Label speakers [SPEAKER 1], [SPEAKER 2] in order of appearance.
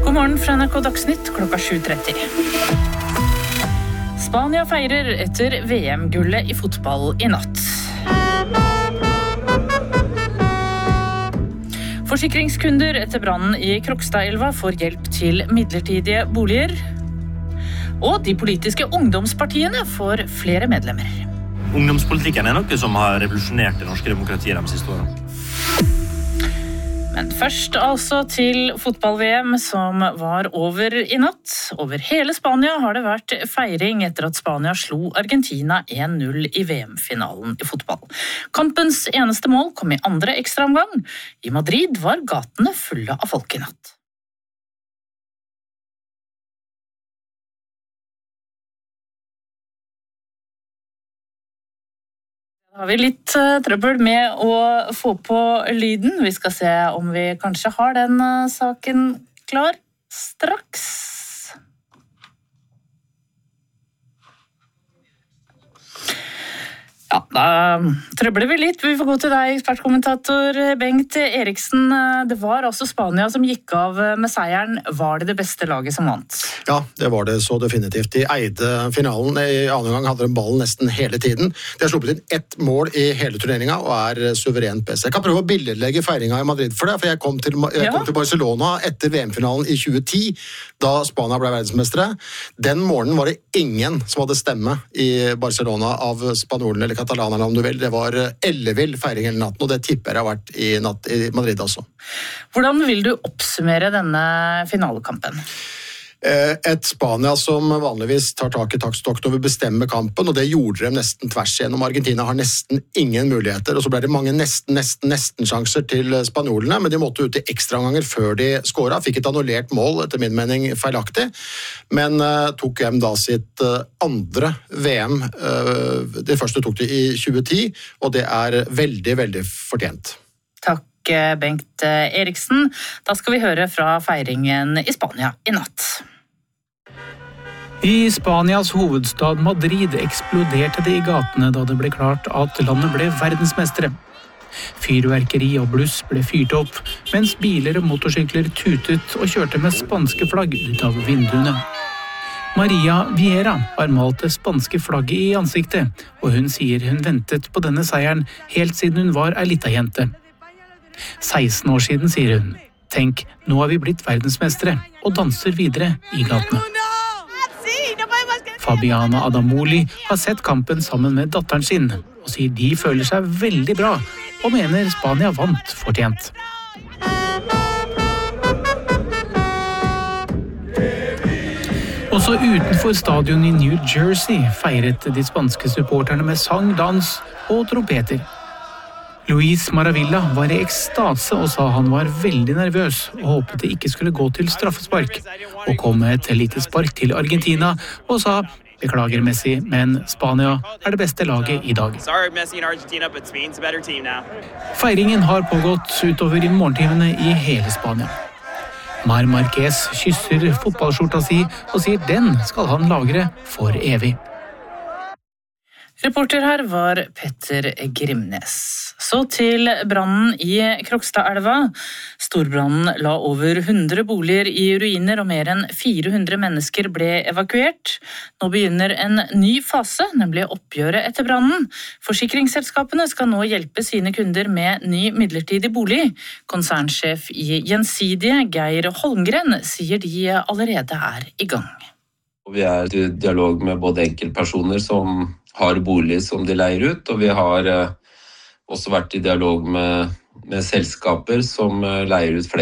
[SPEAKER 1] God morgen fra NRK Dagsnytt klokka 7:30. Spania feirer etter VM-gullet i fotball i natt. Forsikringskunder etter brannen i Krokstadelva får hjelp til midlertidige boliger. Og de politiske ungdomspartiene får flere medlemmer.
[SPEAKER 2] Ungdomspolitikken noe som har revolusjonert det norske demokratiet de siste årene.
[SPEAKER 1] Men først altså til fotball-VM som var over i natt. Over hele Spania har det vært feiring etter at Spania slo Argentina 1-0 i VM-finalen i fotball. Kampens eneste mål kom i andre ekstraomgang. I Madrid var gatene fulle av folk i natt. Da har vi litt trøbbel med å få på lyden. Vi skal se om vi kanskje har den saken klar straks. Ja, da trøbler vi litt. Vi får gå til deg, ekspertkommentator Bengt Eriksen. Det var altså Spania som gikk av med seieren. Var det beste laget som vant?
[SPEAKER 3] Ja, det var det så definitivt. De eide finalen. I andre gang hadde de ballen nesten hele tiden. De har sluppet inn ett mål i hele turneringen og er suverent best. Jeg kan prøve å billedlegge feiringen i Madrid for det, for jeg kom til Barcelona etter VM-finalen i 2010, da Spania ble verdensmestere. Den morgenen var det ingen som hadde stemme i Barcelona av spanjolene eller katalanerne, om du vil. Det var ellevill feiring hele natten, og det tipper jeg har vært i natt i Madrid også.
[SPEAKER 1] Hvordan vil du oppsummere denne finalekampen?
[SPEAKER 3] Et Spania som vanligvis tar tak i taktstokken og vil bestemme kampen, og det gjorde de nesten tvers igjennom. Argentina har nesten ingen muligheter, og så ble det mange nesten sjanser til spanjolene, men de måtte ut i ekstraomganger før de skåret. Fikk et annullert mål, etter min mening feilaktig, men tok hjem da sitt andre VM. Det første tok de i 2010, og det er veldig, veldig fortjent.
[SPEAKER 1] Takk, Bengt Eriksen. Da skal vi høre fra feiringen i Spania i natt.
[SPEAKER 4] I Spanias hovedstad Madrid eksploderte det i gatene da det ble klart at landet ble verdensmestere. Fyrverkeri og bluss ble fyrt opp, mens biler og motorsykler tutet og kjørte med spanske flagg ut av vinduene. Maria Vieira har malt det spanske flagget i ansiktet, og hun sier hun ventet på denne seieren helt siden hun var ei lita jente. 16 år siden, sier hun. Tenk, nå har vi blitt verdensmestere, og danser videre i gatene. Fabiana Adamoli har sett kampen sammen med datteren sin, og sier de føler seg veldig bra, og mener Spania vant fortjent. Også utenfor stadion i New Jersey feiret de spanske supporterne med sang, dans og trompeter. Luis Maravilla var i ekstase og sa han var veldig nervøs og håpet det ikke skulle gå til straffespark, og kom med et lite spark til Argentina og sa beklager Messi, men Spania er det beste laget i dag. Feiringen har pågått utover i morgentimene i hele Spania. Mar Marquez kysser fotballskjorta si og sier den skal han lagre for evig.
[SPEAKER 1] Reporter her var Petter Grimnes. Så til brannen i Krokstadelva. Storbrannen la over 100 boliger i ruiner og mer enn 400 mennesker ble evakuert. Nå begynner en ny fase, nemlig oppgjøret etter brannen. Forsikringsselskapene skal nå hjelpe sine kunder med ny midlertidig bolig. Konsernsjef i Gjensidige, Geir Holmgren, sier de allerede er i gang.
[SPEAKER 5] Vi er i dialog med både enkeltpersoner som har bolig som de leier ut, og vi har også vært i dialog med selskaper som leier ut flere.